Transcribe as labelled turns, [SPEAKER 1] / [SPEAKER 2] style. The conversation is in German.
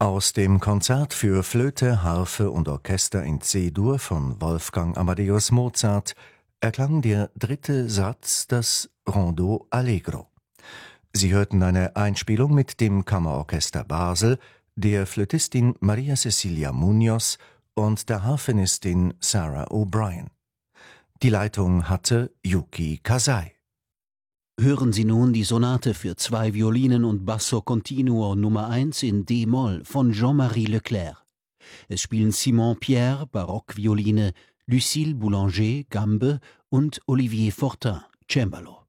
[SPEAKER 1] Aus dem Konzert für Flöte, Harfe und Orchester in C-Dur von Wolfgang Amadeus Mozart erklang der dritte Satz, das Rondo Allegro. Sie hörten eine Einspielung mit dem Kammerorchester Basel, der Flötistin Maria Cecilia Muñoz und der Harfenistin Sarah O'Brien. Die Leitung hatte Yuki Kasai.
[SPEAKER 2] Hören Sie nun die Sonate für 2 Violinen und Basso Continuo Nummer 1 in d-Moll von Jean-Marie Leclerc. Es spielen Simon Pierre, Barockvioline, Lucille Boulanger, Gambe und Olivier Fortin, Cembalo.